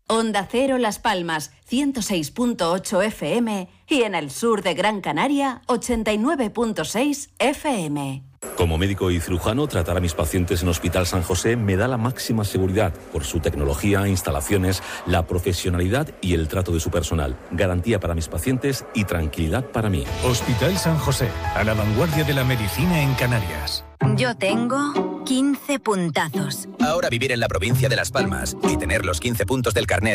Onda Cero Las Palmas, 106.8 FM y en el sur de Gran Canaria, 89.6 FM. Como médico y cirujano, tratar a mis pacientes en Hospital San José me da la máxima seguridad por su tecnología, instalaciones, la profesionalidad y el trato de su personal. Garantía para mis pacientes y tranquilidad para mí. Hospital San José, a la vanguardia de la medicina en Canarias. Yo tengo 15 puntazos. Ahora vivir en la provincia de Las Palmas y tener los 15 puntos del carnet